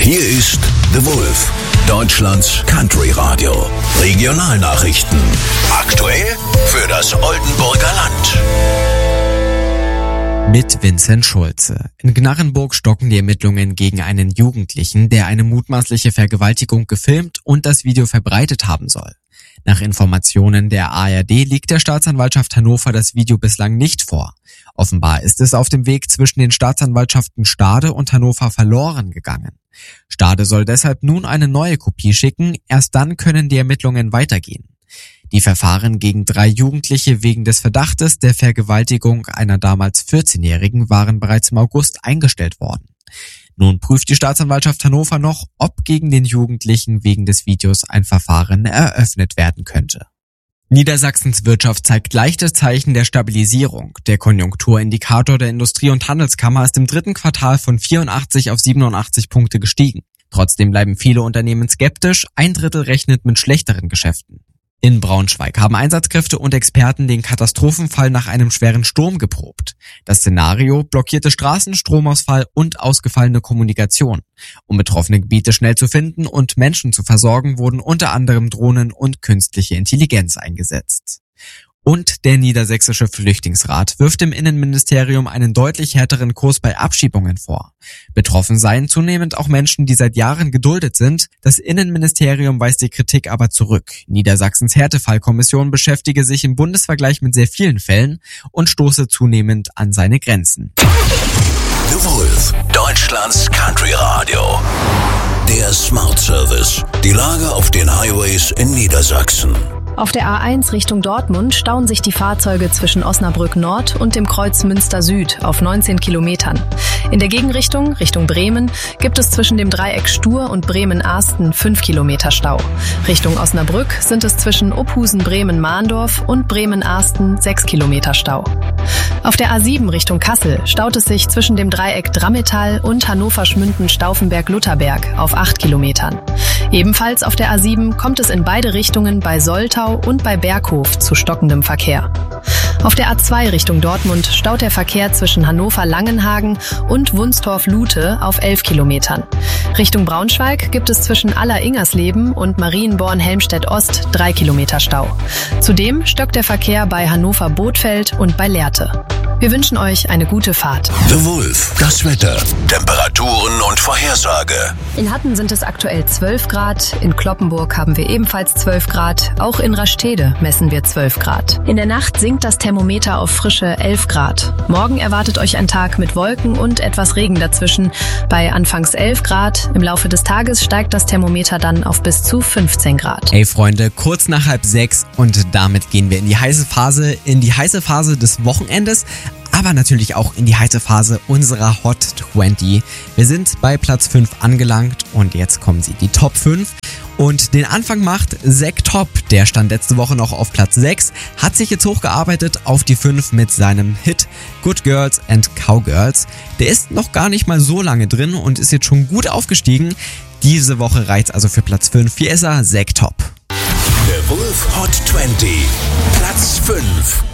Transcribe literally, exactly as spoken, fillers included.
Hier ist The Wolf, Deutschlands Country Radio. Regionalnachrichten. Aktuell für das Oldenburger Land. Mit Vincent Schulze. In Gnarrenburg stocken die Ermittlungen gegen einen Jugendlichen, der eine mutmaßliche Vergewaltigung gefilmt und das Video verbreitet haben soll. Nach Informationen der A R D liegt der Staatsanwaltschaft Hannover das Video bislang nicht vor. Offenbar ist es auf dem Weg zwischen den Staatsanwaltschaften Stade und Hannover verloren gegangen. Stade soll deshalb nun eine neue Kopie schicken, erst dann können die Ermittlungen weitergehen. Die Verfahren gegen drei Jugendliche wegen des Verdachtes der Vergewaltigung einer damals vierzehnjährigen waren bereits im August eingestellt worden. Nun prüft die Staatsanwaltschaft Hannover noch, ob gegen den Jugendlichen wegen des Videos ein Verfahren eröffnet werden könnte. Niedersachsens Wirtschaft zeigt leichte Zeichen der Stabilisierung. Der Konjunkturindikator der Industrie- und Handelskammer ist im dritten Quartal von vierundachtzig auf siebenundachtzig Punkte gestiegen. Trotzdem bleiben viele Unternehmen skeptisch, ein Drittel rechnet mit schlechteren Geschäften. In Braunschweig haben Einsatzkräfte und Experten den Katastrophenfall nach einem schweren Sturm geprobt. Das Szenario: blockierte Straßen, Stromausfall und ausgefallene Kommunikation. Um betroffene Gebiete schnell zu finden und Menschen zu versorgen, wurden unter anderem Drohnen und künstliche Intelligenz eingesetzt. Und der Niedersächsische Flüchtlingsrat wirft dem Innenministerium einen deutlich härteren Kurs bei Abschiebungen vor. Betroffen seien zunehmend auch Menschen, die seit Jahren geduldet sind. Das Innenministerium weist die Kritik aber zurück. Niedersachsens Härtefallkommission beschäftige sich im Bundesvergleich mit sehr vielen Fällen und stoße zunehmend an seine Grenzen. The Wolf, Deutschlands Country Radio. Der Smart Service. Die Lage auf den Highways in Niedersachsen. Auf der A eins Richtung Dortmund stauen sich die Fahrzeuge zwischen Osnabrück Nord und dem Kreuz Münster Süd auf neunzehn Kilometern. In der Gegenrichtung, Richtung Bremen, gibt es zwischen dem Dreieck Stur und Bremen-Arsten fünf Kilometer Stau. Richtung Osnabrück sind es zwischen Ophusen-Bremen-Mahndorf und Bremen-Arsten sechs Kilometer Stau. Auf der A sieben Richtung Kassel staut es sich zwischen dem Dreieck Drammetal und Hannover-Schmünden-Stauffenberg-Lutherberg auf acht Kilometern. Ebenfalls auf der A sieben kommt es in beide Richtungen bei Soltau und bei Berghof zu stockendem Verkehr. Auf der A zwei Richtung Dortmund staut der Verkehr zwischen Hannover-Langenhagen und Wunstorf-Lute auf elf Kilometern. Richtung Braunschweig gibt es zwischen Aller-Ingersleben und Marienborn-Helmstedt-Ost drei Kilometer Stau. Zudem stockt der Verkehr bei Hannover-Bothfeld und bei Lehrte. Wir wünschen euch eine gute Fahrt. The Wolf, das Wetter, Temperaturen und Vorhersage. In Hatten sind es aktuell zwölf Grad, in Cloppenburg haben wir ebenfalls zwölf Grad, auch in Rastede messen wir zwölf Grad. In der Nacht sinkt das Thermometer auf frische elf Grad. Morgen erwartet euch ein Tag mit Wolken und etwas Regen dazwischen. Bei anfangs elf Grad, im Laufe des Tages steigt das Thermometer dann auf bis zu fünfzehn Grad. Hey Freunde, kurz nach halb sechs und damit gehen wir in die heiße Phase, in die heiße Phase des Wochenendes. Aber natürlich auch in die heiße Phase unserer Hot zwanzig. Wir sind bei Platz fünf angelangt und jetzt kommen sie, die Top fünf. Und den Anfang macht Zack Top, der stand letzte Woche noch auf Platz sechs, hat sich jetzt hochgearbeitet auf die fünf mit seinem Hit Good Girls and Cowgirls. Der ist noch gar nicht mal so lange drin und ist jetzt schon gut aufgestiegen. Diese Woche reicht's also für Platz fünf. Hier ist er, Zack Top. Der Wolf Hot zwanzig, Platz fünf.